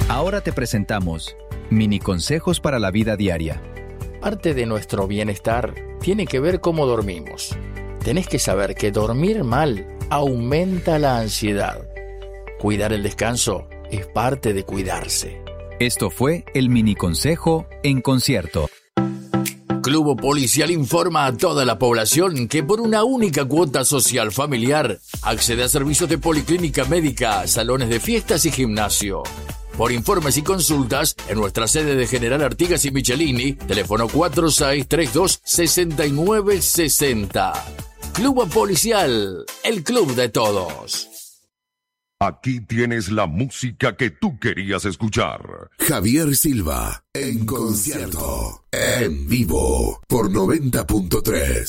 Ahora te presentamos mini consejos para la vida diaria. Parte de nuestro bienestar tiene que ver cómo dormimos. Tenés que saber que dormir mal aumenta la ansiedad. Cuidar el descanso es parte de cuidarse. Esto fue el mini consejo en concierto. Club Policial informa a toda la población que por una única cuota social familiar accede a servicios de policlínica médica, salones de fiestas y gimnasio. Por informes y consultas, en nuestra sede de General Artigas y Michelini, teléfono 4632-6960. Club Policial, el club de todos. Aquí tienes la música que tú querías escuchar. Javier Silva, en concierto, en vivo, por 90.3.